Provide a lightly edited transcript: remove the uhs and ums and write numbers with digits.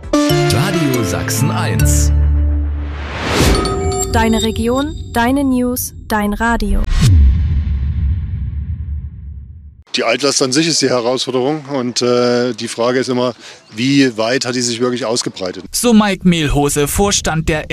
Radio Sachsen 1. Deine Region, deine News, dein Radio. Die Altlast an sich ist die Herausforderung und die Frage ist immer, wie weit hat die sich wirklich ausgebreitet? So Mike Mehlhose, Vorstand der